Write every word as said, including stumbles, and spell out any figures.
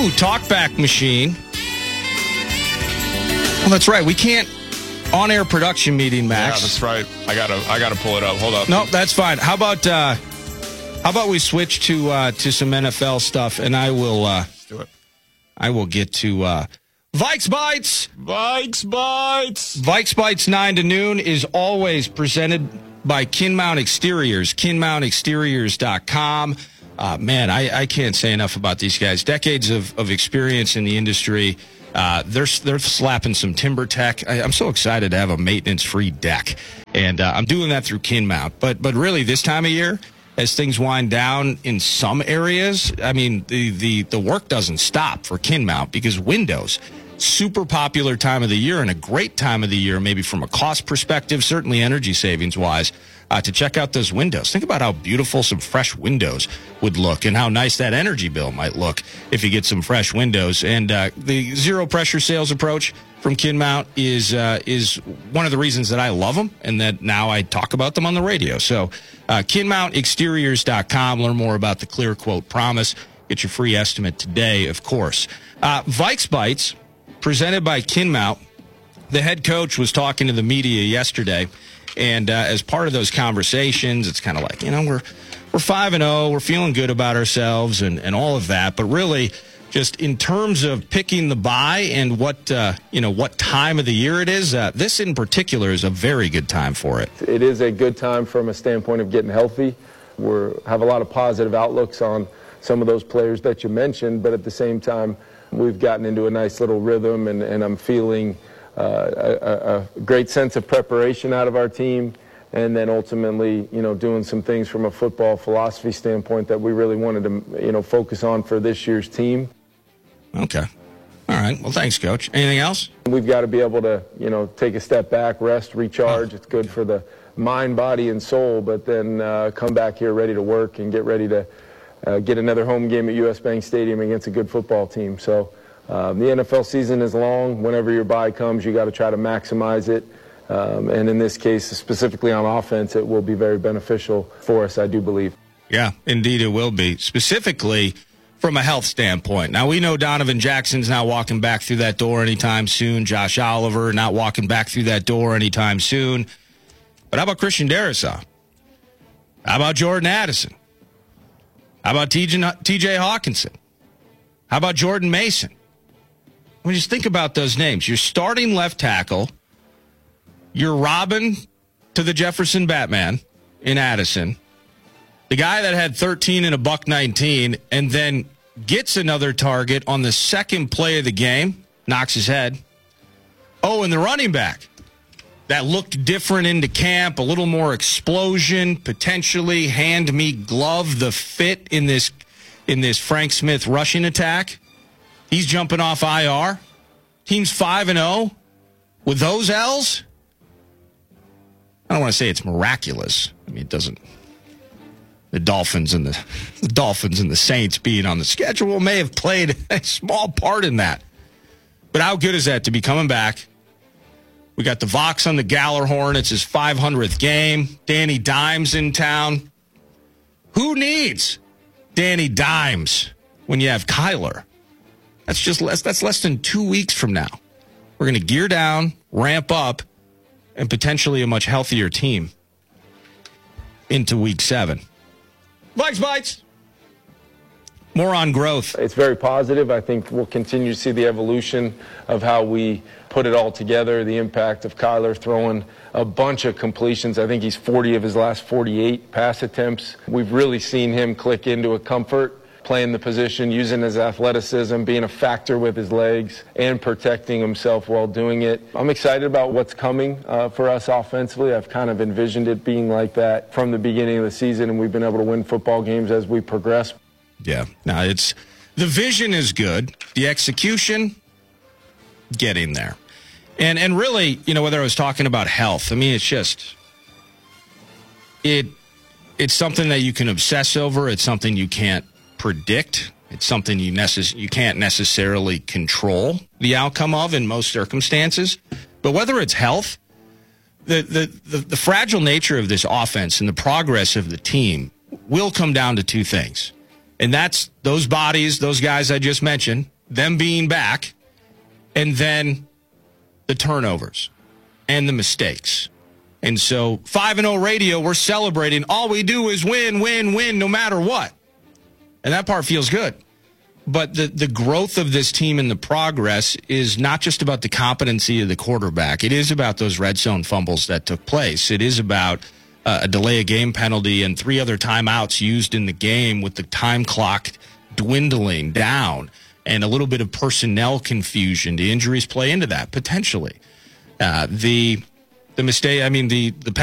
Ooh, talkback machine. Well, that's right. We can't on-air production meeting, Max. Yeah, that's right. I gotta, I gotta pull it up. Hold up. No, that's fine. How about, uh, how about we switch to uh, to some N F L stuff, and I will. Uh, Let's do it. I will get to uh, Vikes Bites. Vikes Bites. Vikes Bites nine to noon is always presented by Kinmount Exteriors. Kinmount Exteriors dot com. Uh, man, I, I can't say enough about these guys. Decades of, of experience in the industry. Uh, they're they're slapping some timber tech. I, I'm so excited to have a maintenance-free deck, and uh, I'm doing that through Kinmount. But but really, this time of year, as things wind down in some areas, I mean, the the, the work doesn't stop for Kinmount because windows, super popular time of the year and a great time of the year, maybe from a cost perspective, certainly energy savings wise. Uh, to check out those windows. Think about how beautiful some fresh windows would look and how nice that energy bill might look if you get some fresh windows. And uh, the zero-pressure sales approach from Kinmount is uh, is one of the reasons that I love them and that now I talk about them on the radio. So uh, Kinmount Exteriors dot com. Learn more about the Clear Quote Promise. Get your free estimate today, of course. Uh, Vikes Bites, presented by Kinmount. The head coach was talking to the media yesterday. And uh, as part of those conversations, it's kind of like, you know, we're we're five and oh, we're feeling good about ourselves and, and all of that. But really, just in terms of picking the buy and what, uh, you know, what time of the year it is, uh, this in particular is a very good time for it. It is a good time from a standpoint of getting healthy. We have a lot of positive outlooks on some of those players that you mentioned. But at the same time, we've gotten into a nice little rhythm, and, and I'm feeling Uh, a, a great sense of preparation out of our team, and then ultimately, you know, doing some things from a football philosophy standpoint that we really wanted to, you know, focus on for this year's team. Okay. All right. Well, thanks, Coach. Anything else? We've got to be able to, you know, take a step back, rest, recharge. Oh. It's good for the mind, body, and soul, but then uh, come back here ready to work and get ready to uh, get another home game at U S Bank Stadium against a good football team. So Um, the N F L season is long. Whenever your bye comes, you got to try to maximize it. Um, and in this case, specifically on offense, it will be very beneficial for us, I do believe. Yeah, indeed it will be. Specifically from a health standpoint. Now, we know Donovan Jackson's not walking back through that door anytime soon. Josh Oliver not walking back through that door anytime soon. But how about Christian Darrisaw? How about Jordan Addison? How about T J Hawkinson? How about Jordan Mason? I mean, just think about those names. You're starting left tackle. You're Robin to the Jefferson Batman in Addison. The guy that had thirteen and a buck nineteen and then gets another target on the second play of the game, knocks his head. Oh, and the running back that looked different into camp, a little more explosion, potentially hand me glove the fit in this in this Frank Smith rushing attack. He's jumping off I R. Team's five and oh with those L's. I don't want to say it's miraculous. I mean, it doesn't. The Dolphins and the, the Dolphins and the Saints being on the schedule may have played a small part in that. But how good is that to be coming back? We got the Vox on the Gallerhorn. It's his five hundredth game. Danny Dimes in town. Who needs Danny Dimes when you have Kyler? That's just less. That's less than two weeks from now. We're going to gear down, ramp up, and potentially a much healthier team into week seven. Vikes Bites. More on growth. It's very positive. I think we'll continue to see the evolution of how we put it all together, the impact of Kyler throwing a bunch of completions. I think he's forty of his last forty-eight pass attempts. We've really seen him click into a comfort, playing the position, using his athleticism, being a factor with his legs, and protecting himself while doing it. I'm excited about what's coming uh, for us offensively. I've kind of envisioned it being like that from the beginning of the season, and we've been able to win football games as we progress. Yeah, no, it's the vision is good. The execution, getting there. And and really, you know, whether I was talking about health, I mean, it's just, it it's something that you can obsess over. It's something you can't predict. It's something you necess- you can't necessarily control the outcome of in most circumstances. But whether it's health, the, the, the, the fragile nature of this offense and the progress of the team will come down to two things. And that's those bodies, those guys I just mentioned, them being back, and then the turnovers and the mistakes. And so five and oh radio, we're celebrating. All we do is win, win, win, no matter what. And that part feels good. But the, the growth of this team and the progress is not just about the competency of the quarterback. It is about those red zone fumbles that took place. It is about uh, a delay of game penalty and three other timeouts used in the game with the time clock dwindling down and a little bit of personnel confusion. The injuries play into that, potentially. Uh, the the mistake, I mean, the, the